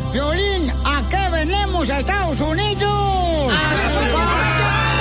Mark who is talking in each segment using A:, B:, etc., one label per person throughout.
A: Piolín, ¿a qué venimos a Estados Unidos? ¡A triunfar!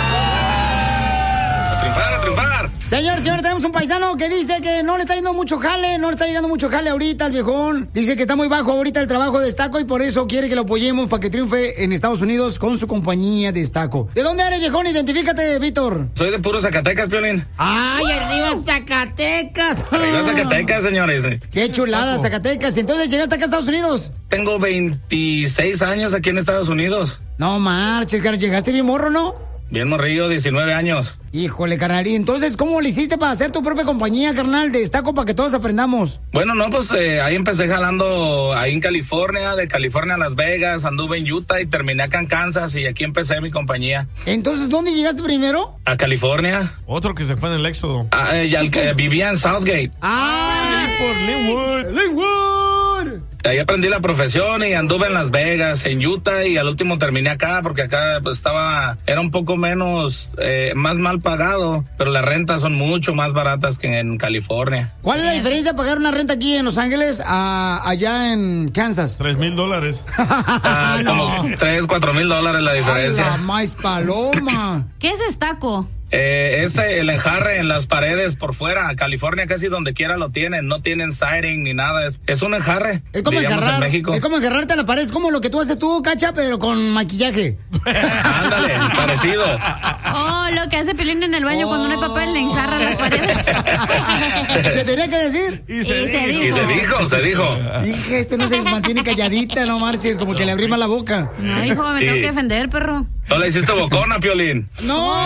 B: ¡A triunfar!
A: Señor, tenemos un paisano que dice que no le está yendo mucho jale, no le está llegando mucho jale ahorita al viejón. Dice que está muy bajo ahorita el trabajo de Destaco y por eso quiere que lo apoyemos para que triunfe en Estados Unidos con su compañía de Destaco. ¿De dónde eres, viejón? Identifícate, Víctor.
B: Soy de puro Zacatecas, Piolín.
A: ¡Ay, arriba Zacatecas!
B: Arriba Zacatecas, señores.
A: ¡Qué chulada, Zacatecas! Entonces, ¿llegaste acá a Estados Unidos?
B: Tengo 26 años aquí en Estados Unidos.
A: No marches, carnal. ¿Llegaste bien morro, no?
B: Bien morrillo, 19 años.
A: Híjole, carnal. ¿Y entonces cómo le hiciste para hacer tu propia compañía, carnal, de Destaco para que todos aprendamos?
B: Bueno, no, pues ahí empecé jalando ahí en California, de California a Las Vegas, anduve en Utah y terminé acá en Kansas y aquí empecé mi compañía.
A: Entonces, ¿dónde llegaste primero?
B: A California.
C: Otro que se fue en el éxodo.
B: Ya el que vivía en Southgate.
C: Por Linwood.
B: Ahí aprendí la profesión y anduve en Las Vegas, en Utah y al último terminé acá porque acá pues era un poco menos, más mal pagado, pero las rentas son mucho más baratas que en California.
A: ¿Cuál es la diferencia de pagar una renta aquí en Los Ángeles a allá en Kansas?
C: $3,000.
B: Como $3,000-4,000 la diferencia.
A: ¡Hala, más paloma!
D: ¿Qué es Destaco?
B: El enjarre en las paredes por fuera. California casi donde quiera lo tienen. No tienen siding ni nada. Es un enjarre.
A: Es como enjarrar. Es como enjarrarte a la pared. Es como lo que tú haces tú, Cacha, pero con maquillaje.
B: Ándale, parecido.
D: Oh, lo que hace Piolín en el baño cuando no hay papel, le enjarra las paredes.
A: ¿Se tenía que decir?
B: Y se dijo.
A: Dije, no se mantiene calladita, no marches, como que le abrí mal la boca.
D: No, hijo, me tengo que defender, perro.
B: ¿No le hiciste bocona, Piolín?
A: ¡No!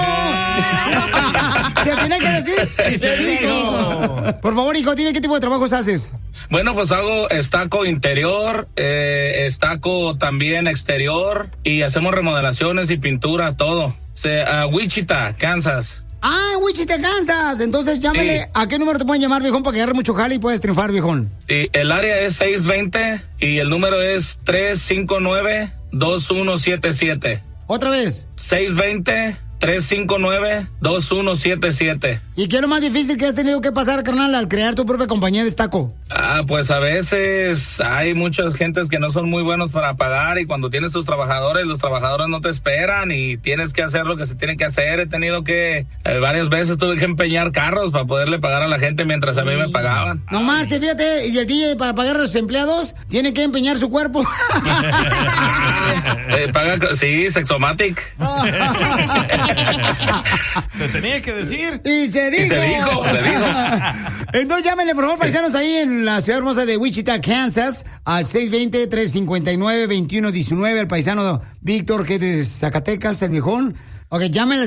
A: Se tenía que decir y se dijo. Por favor, hijo, dime qué tipo de trabajos haces.
B: Bueno, pues hago estaco interior, estaco también exterior y hacemos remodelaciones y pintura, todo. Wichita, Kansas.
A: Wichita, Kansas. Entonces llámele. Sí. ¿A qué número te pueden llamar, viejón, para que agarre mucho jale y puedes triunfar, viejón?
B: Sí, el área es 620 y el número es 359-2177.
A: ¿Otra vez?
B: 620-359-2177.
A: ¿Y qué es lo más difícil que has tenido que pasar, carnal, al crear tu propia compañía de Destaco?
B: Pues a veces hay muchas gentes que no son muy buenos para pagar y cuando tienes tus trabajadores, los trabajadores no te esperan y tienes que hacer lo que se tiene que hacer. He tenido que, varias veces tuve que empeñar carros para poderle pagar a la gente mientras a mí me pagaban.
A: No marches, fíjate, y el DJ para pagar a los empleados tiene que empeñar su cuerpo.
B: Sí, Sexomatic.
C: Se tenía que decir.
A: Y se dijo. Entonces llámenle, por favor, paisanos, ahí en la ciudad hermosa de Wichita, Kansas, al 620-359-2119, al paisano Víctor, que es de Zacatecas, el viejón. Ok, llámenle al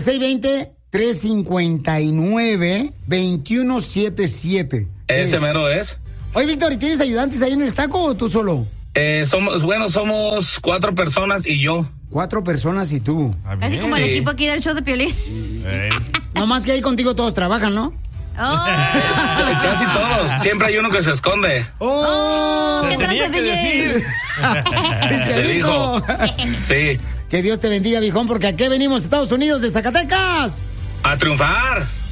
A: 620-359-2177.
B: Ese mero es.
A: Oye, Víctor, ¿y tienes ayudantes ahí en el Destaco o tú solo?
B: Somos 4 personas y yo.
A: 4 personas y tú.
D: Casi como el equipo aquí del show de Piolín.
A: No más que ahí contigo todos trabajan, ¿no?
B: Casi todos. Siempre hay uno que se esconde.
C: Se tenía que decir.
A: Se dijo.
B: Sí.
A: Que Dios te bendiga, viejón, porque aquí venimos, Estados Unidos, de Zacatecas.
B: A triunfar.